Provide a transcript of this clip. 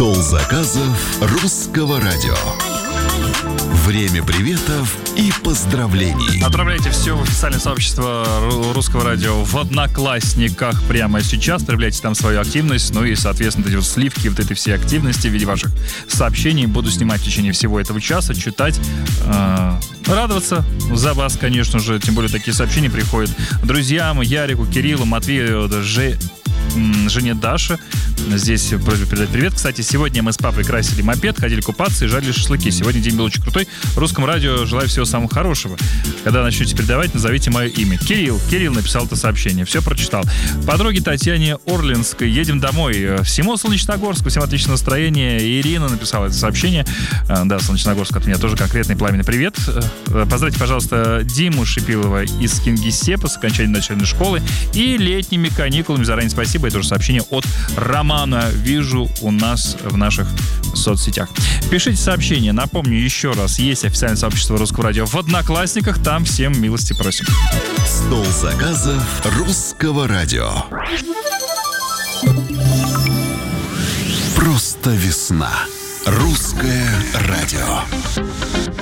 Стол заказов Русского радио. Время приветов и поздравлений. Отправляйте все в официальное сообщество Русского радио в Одноклассниках прямо сейчас. Проявляйте там свою активность. Ну и, соответственно, эти вот сливки вот этой всей активности в виде ваших сообщений буду снимать в течение всего этого часа, читать, радоваться за вас, конечно же. Тем более такие сообщения приходят друзьям, Ярику, Кириллу, Матвею, жене Даше. Здесь просьба передать привет. Кстати, сегодня мы с папой красили мопед, ходили купаться и жарили шашлыки. Сегодня день был очень крутой. Русскому радио желаю всего самого хорошего. Когда начнете передавать, назовите мое имя. Кирилл написал это сообщение. Все прочитал. Подруге Татьяне Орленской едем домой. Всему Солнечногорску, всем отличного настроения. Ирина написала это сообщение. Да, Солнечногорск от меня тоже конкретный пламенный привет. Поздравьте, пожалуйста, Диму Шипилова из Кингисеппа с окончанием начальной школы и летними каникулами. Заранее спасибо. Это уже сообщение от Романа. Вижу у нас в наших соцсетях. Пишите сообщения. Напомню еще раз, есть официальное сообщество Русского радио в Одноклассниках. Там всем милости просим. Стол заказов Русского радио. Просто весна. Русское радио.